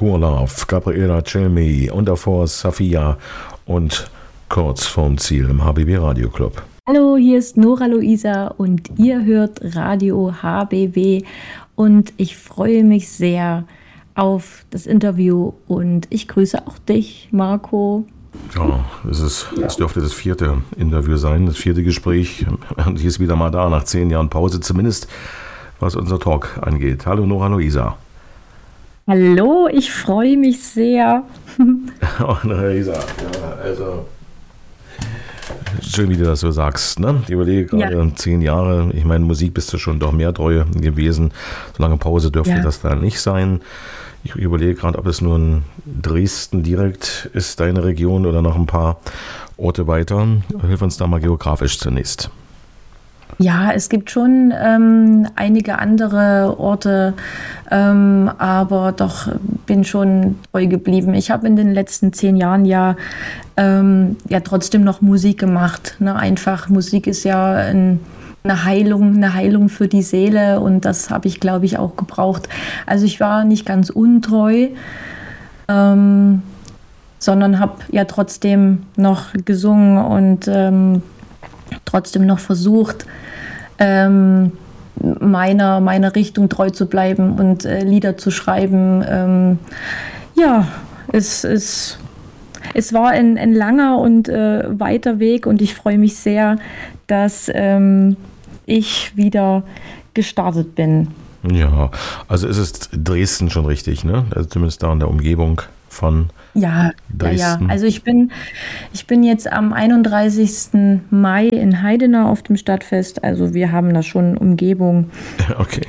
Cool Love, Gabriela Celmi und davor Safia und kurz vorm Ziel im HBB Radio Club. Hallo, hier ist Nora Luisa und ihr hört Radio HBB und ich freue mich sehr auf das Interview und ich grüße auch dich, Marco. Ja, es dürfte das 4. Interview sein, das 4. Gespräch. Und hier ist wieder mal da, nach 10 Jahren Pause, zumindest was unser Talk angeht. Hallo Nora Luisa. Hallo, ich freue mich sehr. Oh, Nora Luisa, ja, also schön, wie du das so sagst. Ne? Ich überlege gerade 10 Jahre, ich meine, Musik bist du schon doch mehr treu gewesen. So lange Pause dürfte das da nicht sein. Ich überlege gerade, ob es nur in Dresden direkt ist, deine Region, oder noch ein paar Orte weiter. Hilf uns da mal geografisch zunächst. Ja, es gibt schon einige andere Orte, aber doch bin schon treu geblieben. Ich habe in den letzten 10 Jahren ja trotzdem noch Musik gemacht. Ne? Einfach, Musik ist ja eine Heilung für die Seele und das habe ich, glaube ich, auch gebraucht. Also ich war nicht ganz untreu, sondern habe ja trotzdem noch gesungen und trotzdem noch versucht, meiner Richtung treu zu bleiben und Lieder zu schreiben. Es war ein langer und weiter Weg und ich freue mich sehr, dass ich wieder gestartet bin. Ja, also ist es Dresden schon richtig, ne? Also zumindest da in der Umgebung von Dresden. Ja. Also ich bin jetzt am 31. Mai in Heidenau auf dem Stadtfest. Also wir haben da schon Umgebung. Okay.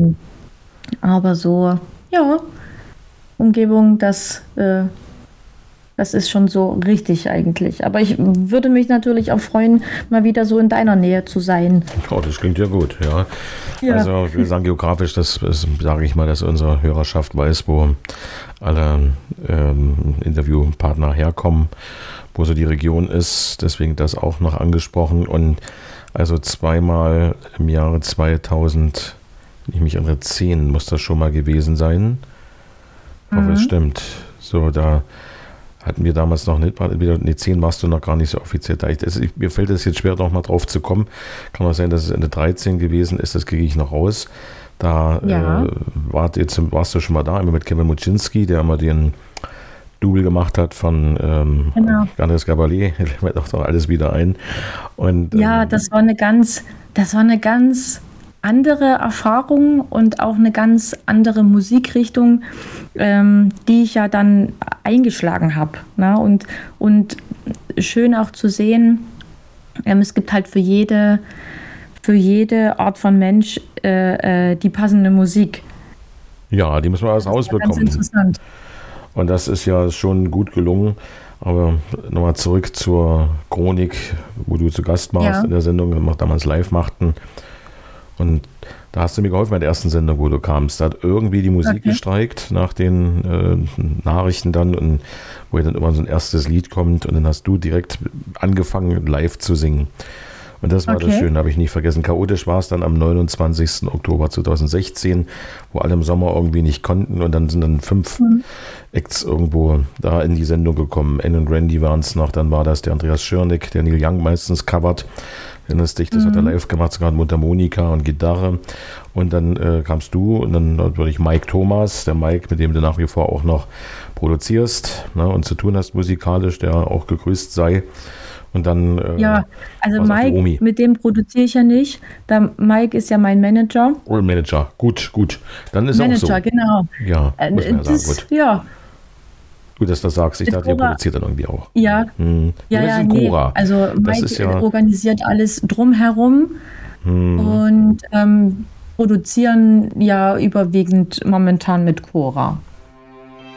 Aber so, Umgebung, das ist schon so richtig eigentlich. Aber ich würde mich natürlich auch freuen, mal wieder so in deiner Nähe zu sein. Oh, das klingt ja gut, ja. Also wir sagen geografisch, das sage ich mal, dass unsere Hörerschaft weiß, wo alle Interviewpartner herkommen, wo so die Region ist. Deswegen das auch noch angesprochen. Und also zweimal im Jahre 2000, wenn ich mich erinnere, 10 muss das schon mal gewesen sein. Ich hoffe, es stimmt. So, da hatten wir damals noch nicht, 10 warst du noch gar nicht so offiziell da. Mir fällt es jetzt schwer, noch mal drauf zu kommen. Kann auch sein, dass es Ende 13 gewesen ist, das kriege ich noch raus. Da warst du schon mal da, immer mit Kevin Muczynski, der immer den Double gemacht hat von Andres Gabalier. Da fällt doch alles wieder ein. Und, das war eine ganz andere Erfahrung und auch eine ganz andere Musikrichtung, die ich ja dann eingeschlagen habe. Ne? Und schön auch zu sehen, es gibt halt für jede Art von Mensch die passende Musik. Ja, die müssen wir alles rausbekommen. Ganz interessant. Und das ist ja schon gut gelungen. Aber nochmal zurück zur Chronik, wo du zu Gast warst in der Sendung, wir damals live machten. Und da hast du mir geholfen bei der ersten Sendung, wo du kamst. Da hat irgendwie die Musik gestreikt nach den Nachrichten dann, und wo dann immer so ein erstes Lied kommt und dann hast du direkt angefangen live zu singen. Und das war das Schöne, habe ich nicht vergessen. Chaotisch war es dann am 29. Oktober 2016, wo alle im Sommer irgendwie nicht konnten, und dann sind dann 5 Acts irgendwo da in die Sendung gekommen. Anne und Randy waren es noch, dann war das der Andreas Schirnig, der Neil Young meistens covert. Erinnerst dich, das hat er live gemacht, sogar mit Mundharmonika und Gitarre. Und dann kamst du und dann natürlich Mike Thomas, der Mike, mit dem du nach wie vor auch noch produzierst, ne, und zu tun hast musikalisch, der auch gegrüßt sei. Und dann also Mike, mit dem produziere ich ja nicht. Mike ist ja mein Manager. Oh, Manager, gut. Dann ist Manager, auch so. Genau. Ja, muss man ja sagen, gut. Ja. Gut, dass du das sagst. Ich dachte, ihr produziert dann irgendwie auch. Ja. Nee. Also Mike organisiert alles drumherum und produzieren ja überwiegend momentan mit Cora.